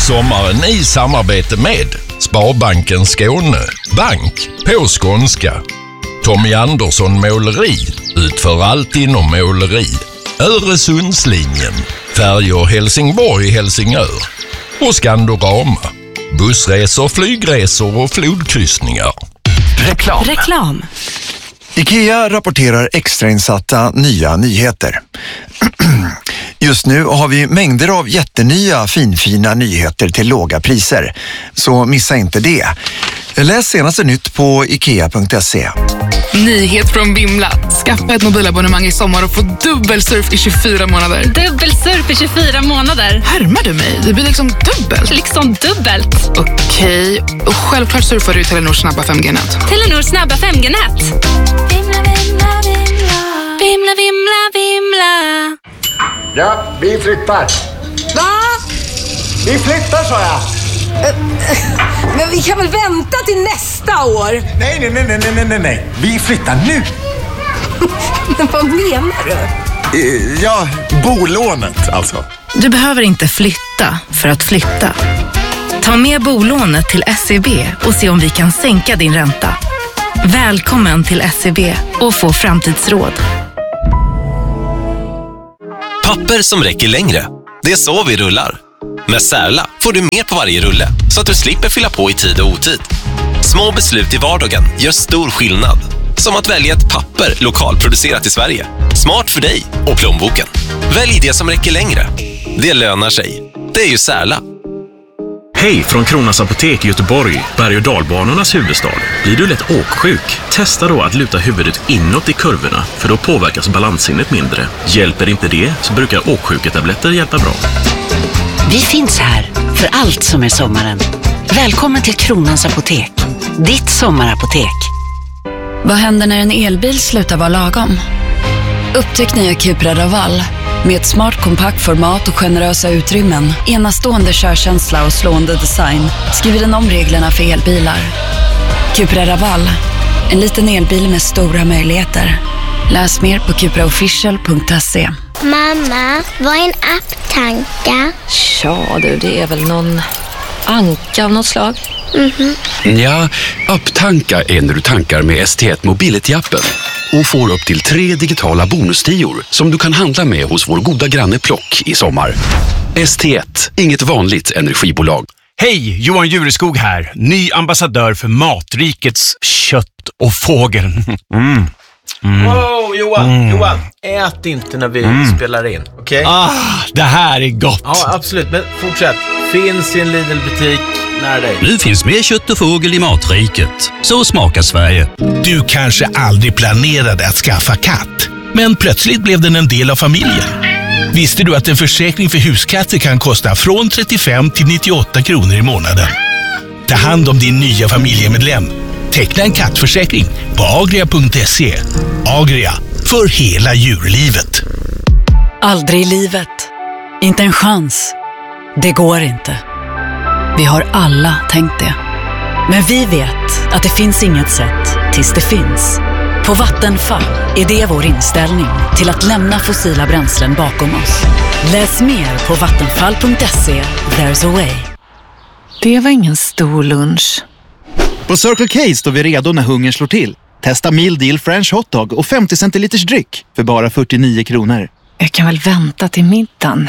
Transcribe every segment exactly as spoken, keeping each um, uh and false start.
sommaren i samarbete med Sparbanken Skåne, bank på skånska. Tommy Andersson Måleri utför allt inom måleri. Öresundslinjen, färjor Helsingborg-Helsingör och Skandorama, bussresor, flygresor och flodkryssningar. Reklam. Reklam. IKEA rapporterar extrainsatta nya nyheter. Just nu har vi mängder av jättenya finfina nyheter till låga priser. Så missa inte det. Läs senaste nytt på ikea punkt se. Nyhet från Vimla. Skaffa ett mobilabonnemang i sommar och få dubbelsurf i tjugofyra månader. Dubbelsurf i tjugofyra månader. Härmar du mig? Det blir liksom dubbelt. Liksom dubbelt. Okej. Och självklart surfar du i Telenors snabba fem G-nät. Telenors snabba fem G-nät. Vimla, vimla, vimla. Vimla, vimla, vimla. Ja, vi flyttar. Va? Vi flyttar, sa jag. Men vi kan väl vänta till nästa år? Nej, nej, nej, nej, nej, nej, nej. Vi flyttar nu. Men vad menar du? Eh, ja, bolånet alltså. Du behöver inte flytta för att flytta. Ta med bolånet till S E B och se om vi kan sänka din ränta. Välkommen till S E B och få framtidsråd. Papper som räcker längre. Det är så vi rullar. Med Särla får du mer på varje rulle så att du slipper fylla på i tid och otid. Små beslut i vardagen gör stor skillnad. Som att välja ett papper lokalproducerat i Sverige. Smart för dig och plånboken. Välj det som räcker längre. Det lönar sig. Det är ju Särla. Hej från Kronans Apotek i Göteborg, berg- och dalbanornas huvudstad. Blir du lätt åksjuk? Testa då att luta huvudet inåt i kurvorna, för då påverkas balanssinnet mindre. Hjälper inte det så brukar åksjuketabletter hjälpa bra. Vi finns här för allt som är sommaren. Välkommen till Kronans Apotek, ditt sommarapotek. Vad händer när en elbil slutar vara lagom? Upptäck nya Cupra Raval. Med ett smart kompakt format och generösa utrymmen, enastående körkänsla och slående design, skriver den om reglerna för elbilar. Cupra Raval, en liten elbil med stora möjligheter. Läs mer på cupra official punkt se. Mamma, vad är en apptanka? Ja du, det är väl någon anka av något slag. Mhm. Ja, apptanka är när du tankar med S T ett Mobility-appen och får upp till tre digitala bonustior som du kan handla med hos vår goda granne Plock i sommar. S T ett, inget vanligt energibolag. Hej, Johan Jureskog här, ny ambassadör för Matrikets kött och fågel. Mm. Mm. Wow, Johan, mm. Johan, ät inte när vi mm. spelar in, okej? Okay? Ah, det här är gott. Ja, absolut, men fortsätt. Finns i en Lidl-butik nära dig. Nu finns mer kött och fågel i Matriket. Så smakar Sverige. Du kanske aldrig planerade att skaffa katt, men plötsligt blev den en del av familjen. Visste du att en försäkring för huskatter kan kosta från trettiofem till nittioåtta kronor i månaden? Ta hand om din nya familjemedlem. Teckna en kattförsäkring på agria punkt se. Agria, för hela djurlivet. Aldrig i livet. Inte en chans. Det går inte. Vi har alla tänkt det. Men vi vet att det finns inget sätt tills det finns. På Vattenfall är det vår inställning till att lämna fossila bränslen bakom oss. Läs mer på vattenfall punkt se. There's a way. Det var ingen stor lunch. På Circle K står vi redo när hungern slår till. Testa meal deal French hotdog och femtio centiliters dryck för bara fyrtionio kronor. Jag kan väl vänta till middagen.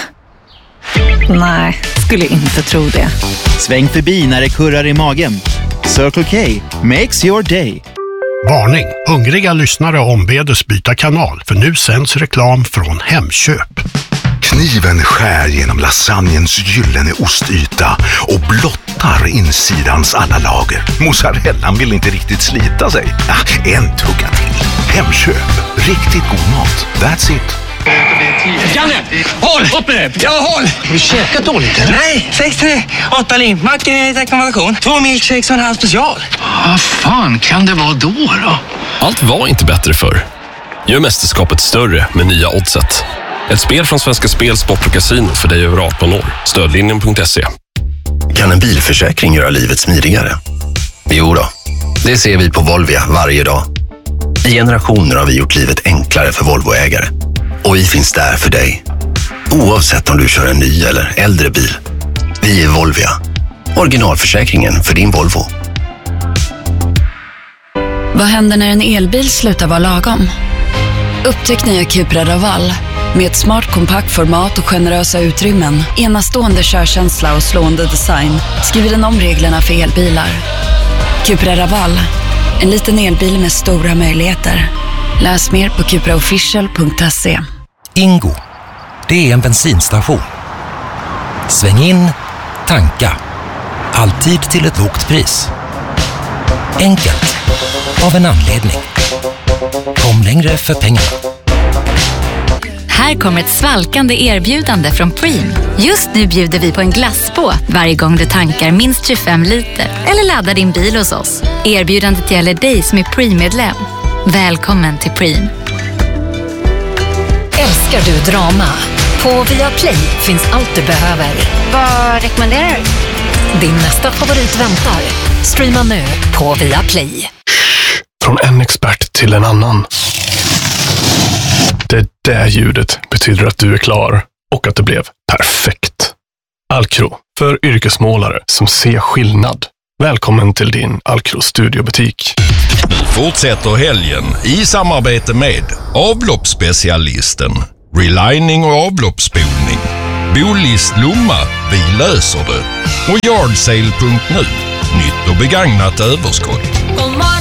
Nej, skulle inte tro det. Sväng förbi när det kurrar i magen. Circle K makes your day. Varning, hungriga lyssnare ombedes byta kanal, för nu sänds reklam från Hemköp. Kniven skär genom lasagnens gyllene ostyta och blottar insidans alla lager. Mozzarellan vill inte riktigt slita sig. Ah, en tugga till. Hemköp, riktigt god mat. That's it. Janne, håll! Upp med det! Ja, håll! Har du käkat dåligt eller? Nej, sex tre, åtta limpmackor i rekommendation. Två milkshakes och en halv special. Vad fan kan det vara då då? Allt var inte bättre förr. Gör mästerskapet större med nya oddset. Ett spel från Svenska Spel, Sport och Casino för dig över arton år. Stödlinjen punkt se. Kan en bilförsäkring göra livet smidigare? Jo då, det ser vi på Volvia varje dag. I generationer har vi gjort livet enklare för Volvoägare. Och vi finns där för dig. Oavsett om du kör en ny eller äldre bil. Vi är Volvia. Originalförsäkringen för din Volvo. Vad händer när en elbil slutar vara lagom? Upptäck nya Cupra Raval. Med ett smart kompakt format och generösa utrymmen, enastående körkänsla och slående design skriver den om reglerna för elbilar. Cupra Raval. En liten elbil med stora möjligheter. Läs mer på cupra official punkt se. Ingo. Det är en bensinstation. Sväng in, tanka. Alltid till ett lågt pris. Enkelt. Av en anledning. Kom längre för pengarna. Här kommer ett svalkande erbjudande från Preem. Just nu bjuder vi på en glassbåt varje gång du tankar minst tjugofem liter eller laddar din bil hos oss. Erbjudandet gäller dig som är Preem-medlem. Välkommen till Preem. Älskar du drama? På Viaplay finns allt du behöver. Vad rekommenderar du? Din nästa favorit väntar. Streama nu på Viaplay. Från en expert till en annan. Det där ljudet betyder att du är klar och att det blev perfekt. Alcro, för yrkesmålare som ser skillnad. Välkommen till din Alcro studiobutik. Nu fortsätter helgen i samarbete med avloppsspecialisten, relining och avloppsspolning, Bolist Lomma, vi löser det, och yardsale punkt nu, nytt och begagnat överskott.